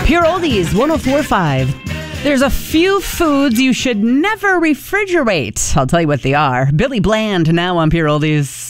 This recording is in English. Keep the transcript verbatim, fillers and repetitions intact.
Pure Oldies, one oh four point five. There's a few foods you should never refrigerate. I'll tell you what they are. Billy Bland now on Pure Oldies.